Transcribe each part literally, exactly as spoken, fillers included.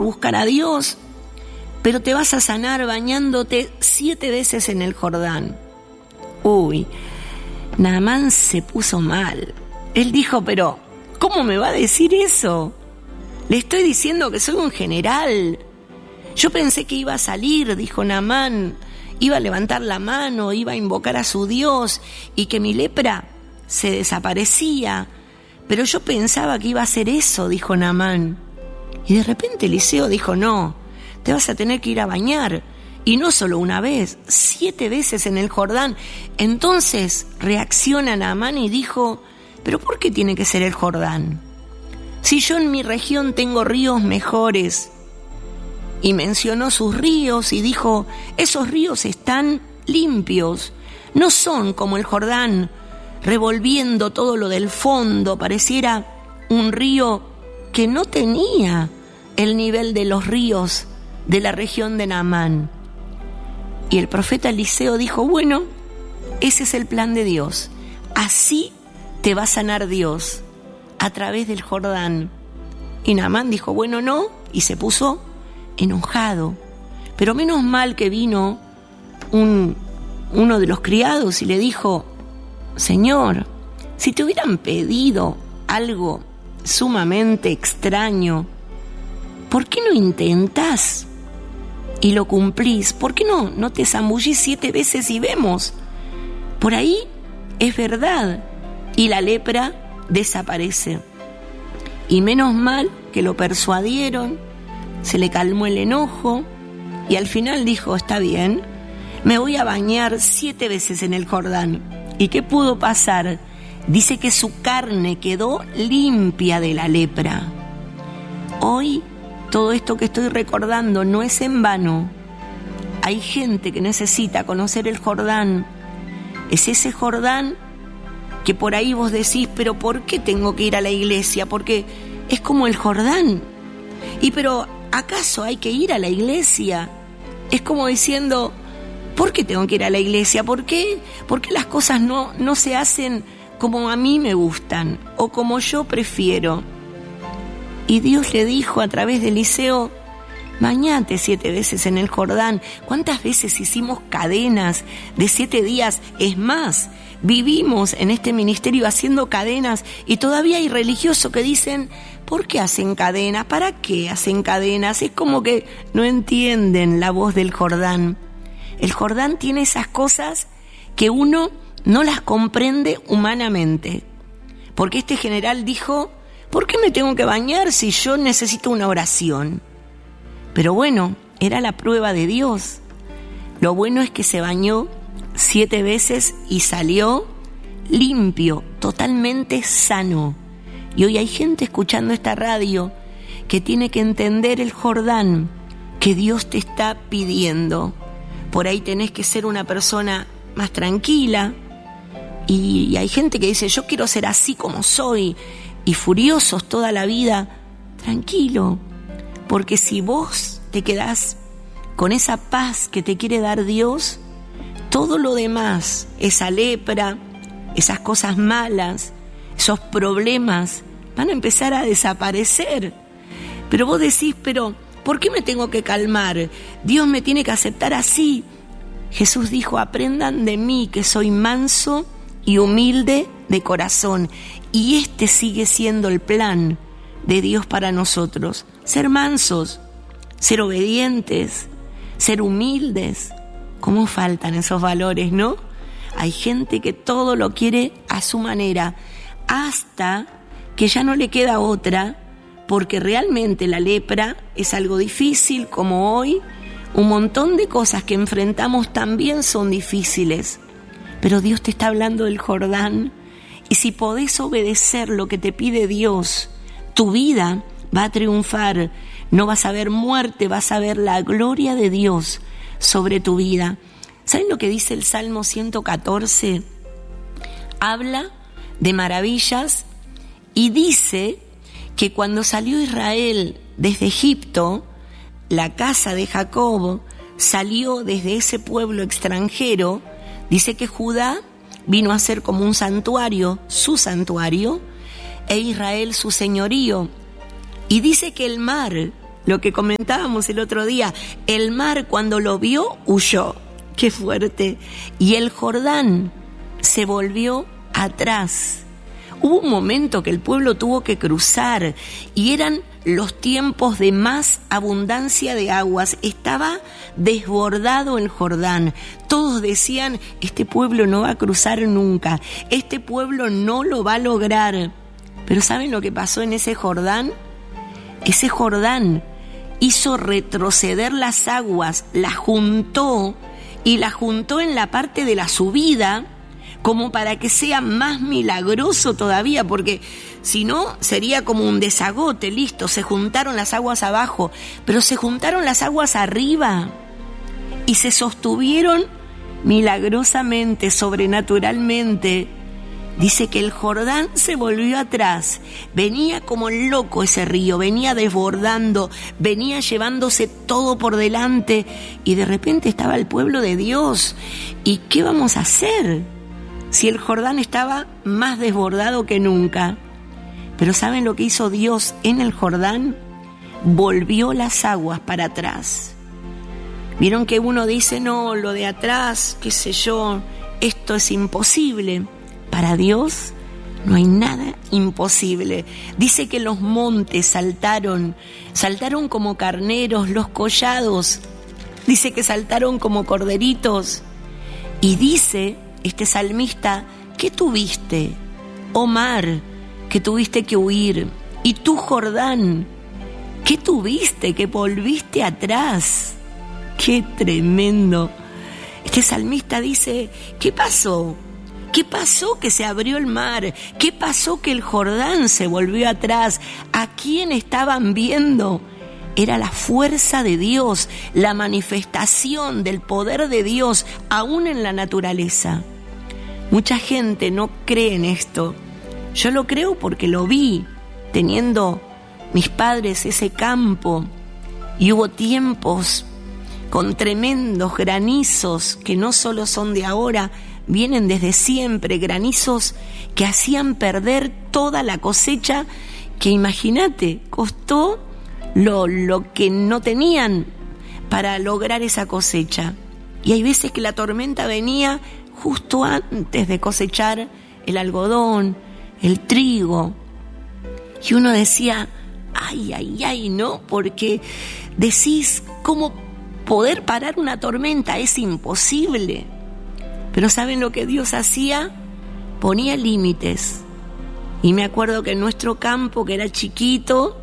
buscar a Dios, pero te vas a sanar bañándote siete veces en el Jordán. Uy, Naamán se puso mal. Él dijo, pero ¿cómo me va a decir eso? Le estoy diciendo que soy un general. Yo pensé que iba a salir, dijo Naamán, iba a levantar la mano, iba a invocar a su Dios y que mi lepra se desaparecía. Pero yo pensaba que iba a hacer eso, dijo Naamán. Y de repente Eliseo dijo, no, te vas a tener que ir a bañar. Y no solo una vez, siete veces en el Jordán. Entonces reacciona Naamán y dijo, ¿pero por qué tiene que ser el Jordán? Si yo en mi región tengo ríos mejores. Y mencionó sus ríos y dijo, esos ríos están limpios, no son como el Jordán, revolviendo todo lo del fondo, pareciera un río que no tenía el nivel de los ríos de la región de Naamán. Y el profeta Eliseo dijo, bueno, ese es el plan de Dios, así te va a sanar Dios, a través del Jordán. Y Naamán dijo, bueno, no, y se puso enojado. Pero menos mal que vino un, uno de los criados y le dijo, Señor, si te hubieran pedido algo sumamente extraño, ¿por qué no intentás y lo cumplís? ¿Por qué no, no te zambullís siete veces y vemos? Por ahí es verdad. Y la lepra desaparece. Y menos mal que lo persuadieron, se le calmó el enojo y al final dijo, está bien, me voy a bañar siete veces en el Jordán. ¿Y qué pudo pasar? Dice que su carne quedó limpia de la lepra. Hoy todo esto que estoy recordando no es en vano. Hay gente que necesita conocer el Jordán. Es ese Jordán que por ahí vos decís, pero ¿por qué tengo que ir a la iglesia? Porque es como el Jordán. Y pero ¿acaso hay que ir a la iglesia? Es como diciendo, ¿por qué tengo que ir a la iglesia? ¿Por qué? ¿Por qué las cosas no, no se hacen como a mí me gustan o como yo prefiero? Y Dios le dijo a través de Eliseo, bañate siete veces en el Jordán. ¿Cuántas veces hicimos cadenas de siete días? Es más, vivimos en este ministerio haciendo cadenas y todavía hay religiosos que dicen, ¿por qué hacen cadenas? ¿Para qué hacen cadenas? Es como que no entienden la voz del Jordán. El Jordán tiene esas cosas que uno no las comprende humanamente. Porque este general dijo, ¿por qué me tengo que bañar si yo necesito una oración? Pero bueno, era la prueba de Dios. Lo bueno es que se bañó siete veces y salió limpio, totalmente sano. Y hoy hay gente escuchando esta radio que tiene que entender el Jordán que Dios te está pidiendo. Por ahí tenés que ser una persona más tranquila. Y hay gente que dice, yo quiero ser así como soy, y furiosos toda la vida. Tranquilo, porque si vos te quedás con esa paz que te quiere dar Dios, todo lo demás, esa lepra, esas cosas malas, esos problemas, van a empezar a desaparecer. Pero vos decís, pero ¿por qué me tengo que calmar? Dios me tiene que aceptar así. Jesús dijo, aprendan de mí que soy manso y humilde de corazón. Y este sigue siendo el plan de Dios para nosotros. Ser mansos, ser obedientes, ser humildes. ¿Cómo faltan esos valores, no? Hay gente que todo lo quiere a su manera, hasta que ya no le queda otra, porque realmente la lepra es algo difícil, como hoy un montón de cosas que enfrentamos también son difíciles. Pero Dios te está hablando del Jordán, y si podés obedecer lo que te pide Dios, tu vida va a triunfar. No vas a ver muerte, vas a ver la gloria de Dios sobre tu vida. ¿Saben lo que dice el Salmo ciento catorce? Habla de maravillas y dice que cuando salió Israel desde Egipto, la casa de Jacob salió desde ese pueblo extranjero. Dice que Judá vino a ser como un santuario, su santuario, e Israel su señorío. Y dice que el mar lo que comentábamos el otro día, el mar cuando lo vio huyó. ¡Qué fuerte! Y el Jordán se volvió atrás. Hubo un momento que el pueblo tuvo que cruzar y eran los tiempos de más abundancia de aguas. Estaba desbordado el Jordán. Todos decían, este pueblo no va a cruzar nunca, este pueblo no lo va a lograr. Pero ¿saben lo que pasó en ese Jordán? Ese Jordán hizo retroceder las aguas, las juntó y las juntó en la parte de la subida, como para que sea más milagroso todavía, porque si no sería como un desagote, listo, se juntaron las aguas abajo, pero se juntaron las aguas arriba y se sostuvieron milagrosamente, sobrenaturalmente. Dice que el Jordán se volvió atrás, venía como loco ese río, venía desbordando, venía llevándose todo por delante y de repente estaba el pueblo de Dios. ¿Y qué vamos a hacer si el Jordán estaba más desbordado que nunca? Pero ¿saben lo que hizo Dios en el Jordán? Volvió las aguas para atrás. Vieron que uno dice, no, lo de atrás, qué sé yo, esto es imposible. Para Dios no hay nada imposible. Dice que los montes saltaron, saltaron como carneros, los collados. Dice que saltaron como corderitos. Y dice este salmista, ¿qué tuviste, oh mar, que tuviste que huir? Y tú, Jordán, ¿qué tuviste que volviste atrás? ¡Qué tremendo! Este salmista dice, ¿qué pasó? ¿Qué pasó que se abrió el mar? ¿Qué pasó que el Jordán se volvió atrás? ¿A quién estaban viendo? Era la fuerza de Dios, la manifestación del poder de Dios, aún en la naturaleza. Mucha gente no cree en esto. Yo lo creo porque lo vi, teniendo mis padres ese campo, y hubo tiempos con tremendos granizos que no solo son de ahora, vienen desde siempre, granizos que hacían perder toda la cosecha, que imagínate, costó lo, lo que no tenían para lograr esa cosecha. Y hay veces que la tormenta venía justo antes de cosechar el algodón, el trigo, y uno decía, ay, ay, ay, ¿no? Porque decís, ¿cómo poder parar una tormenta? Es imposible. Pero ¿saben lo que Dios hacía? Ponía límites. Y me acuerdo que en nuestro campo, que era chiquito,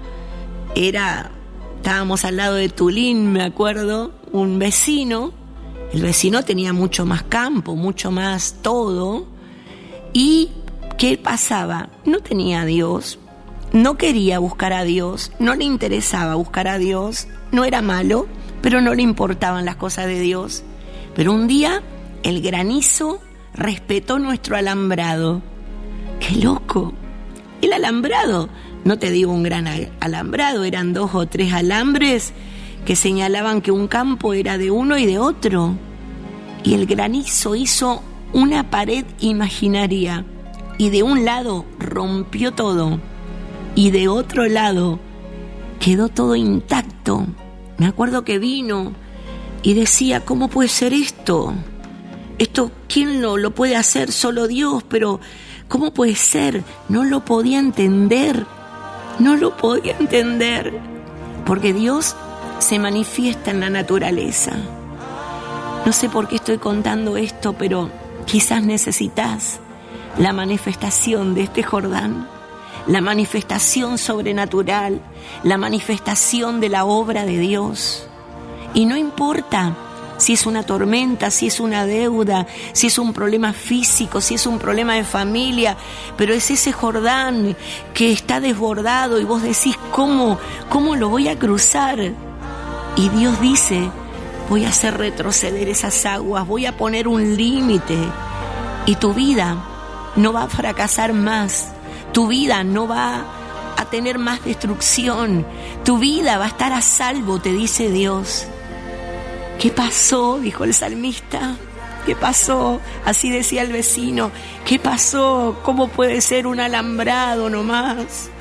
era, estábamos al lado de Tulín, me acuerdo, un vecino. El vecino tenía mucho más campo, mucho más todo. ¿Y qué pasaba? No tenía a Dios, no quería buscar a Dios, no le interesaba buscar a Dios, no era malo, pero no le importaban las cosas de Dios. Pero un día el granizo respetó nuestro alambrado. ¡Qué loco! El alambrado, no te digo un gran alambrado, eran dos o tres alambres que señalaban que un campo era de uno y de otro. Y el granizo hizo una pared imaginaria y de un lado rompió todo y de otro lado quedó todo intacto. Me acuerdo que vino y decía, ¿cómo puede ser esto? Esto, ¿quién lo, lo puede hacer? Solo Dios, pero ¿cómo puede ser? No lo podía entender, no lo podía entender, porque Dios se manifiesta en la naturaleza. No sé por qué estoy contando esto, pero quizás necesitas la manifestación de este Jordán, la manifestación sobrenatural, la manifestación de la obra de Dios. Y no importa si es una tormenta, si es una deuda, si es un problema físico, si es un problema de familia, pero es ese Jordán que está desbordado y vos decís, ¿cómo, cómo lo voy a cruzar? Y Dios dice, voy a hacer retroceder esas aguas, voy a poner un límite y tu vida no va a fracasar más, tu vida no va a tener más destrucción, tu vida va a estar a salvo, te dice Dios. ¿Qué pasó?, dijo el salmista. ¿Qué pasó? Así decía el vecino. ¿Qué pasó? ¿Cómo puede ser un alambrado nomás?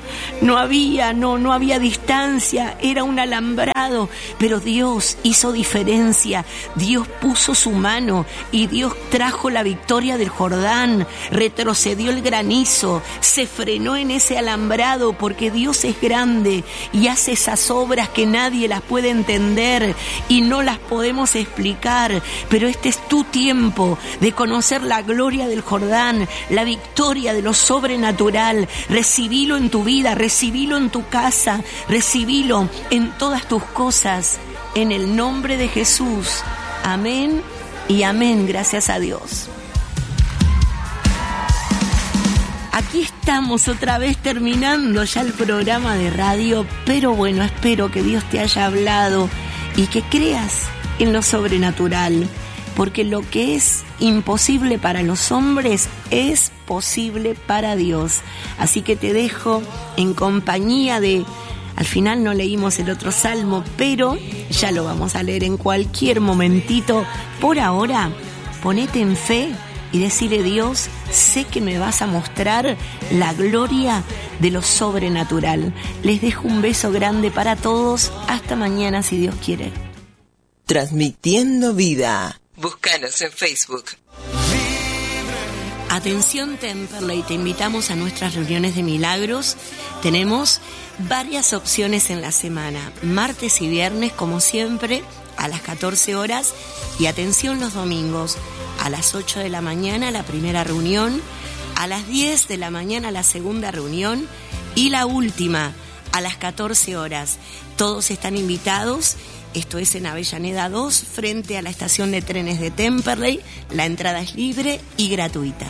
No había, no, no había distancia, era un alambrado, pero Dios hizo diferencia. Dios puso su mano y Dios trajo la victoria del Jordán, retrocedió el granizo, se frenó en ese alambrado porque Dios es grande y hace esas obras que nadie las puede entender y no las podemos explicar, pero este es tu tiempo de conocer la gloria del Jordán, la victoria de lo sobrenatural. Recibilo en tu vida, recibilo en tu casa, recibilo en todas tus cosas, en el nombre de Jesús. Amén y amén, gracias a Dios. Aquí estamos otra vez terminando ya el programa de radio, pero bueno, espero que Dios te haya hablado y que creas en lo sobrenatural, porque lo que es imposible para los hombres es posible para Dios. Así que te dejo en compañía de... Al final no leímos el otro salmo, pero ya lo vamos a leer en cualquier momentito. Por ahora, ponete en fe y decirle: Dios, sé que me vas a mostrar la gloria de lo sobrenatural. Les dejo un beso grande para todos. Hasta mañana, si Dios quiere. Transmitiendo vida. Búscanos en Facebook. Atención Temperley, te invitamos a nuestras reuniones de milagros. Tenemos varias opciones en la semana, martes y viernes como siempre a las catorce horas, y atención los domingos a las ocho de la mañana la primera reunión, a las diez de la mañana la segunda reunión y la última a las catorce horas. Todos están invitados. Esto es en Avellaneda dos, frente a la estación de trenes de Temperley. La entrada es libre y gratuita.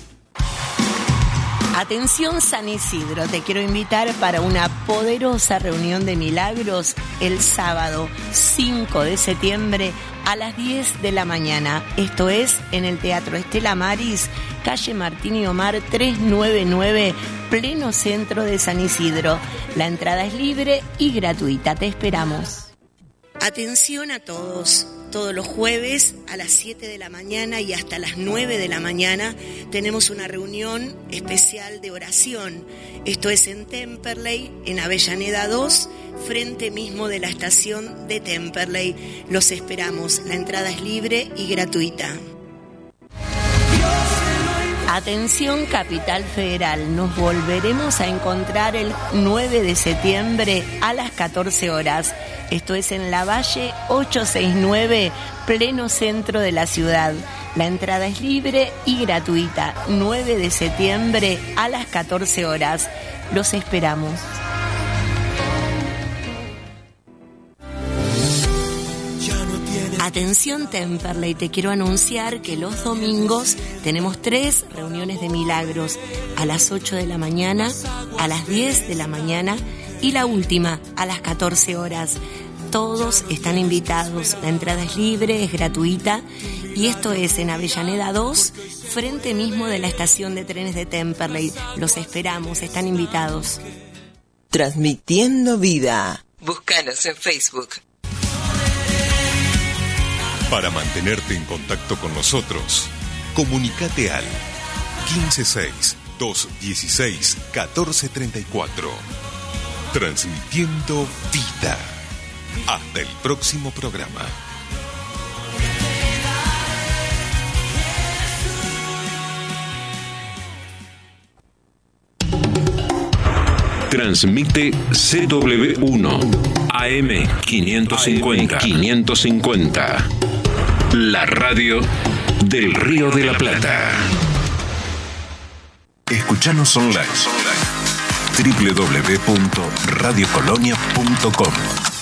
Atención San Isidro, te quiero invitar para una poderosa reunión de milagros el sábado cinco de septiembre a las diez de la mañana. Esto es en el Teatro Estela Maris, calle Martín y Omar trescientos noventa y nueve, pleno centro de San Isidro. La entrada es libre y gratuita, te esperamos. Atención a todos, todos los jueves a las siete de la mañana y hasta las nueve de la mañana tenemos una reunión especial de oración. Esto es en Temperley, en Avellaneda dos, frente mismo de la estación de Temperley. Los esperamos, la entrada es libre y gratuita. Atención Capital Federal, nos volveremos a encontrar el nueve de septiembre a las catorce horas. Esto es en La Valle ochocientos sesenta y nueve, pleno centro de la ciudad. La entrada es libre y gratuita. nueve de septiembre a las catorce horas. Los esperamos. Atención Temperley, te quiero anunciar que los domingos tenemos tres reuniones de milagros, a las ocho de la mañana, a las diez de la mañana y la última a las catorce horas. Todos están invitados, la entrada es libre, es gratuita y esto es en Avellaneda dos, frente mismo de la estación de trenes de Temperley. Los esperamos, están invitados. Transmitiendo vida. Búscanos en Facebook. Para mantenerte en contacto con nosotros, comunícate al quince seis, doscientos dieciséis, catorce treinta y cuatro. Transmitiendo vida. Hasta el próximo programa. Transmite C W uno A M quinientos cincuenta. quinientos cincuenta. La radio del Río de la Plata. Escuchanos online. doble u doble u doble u punto radio colonia punto com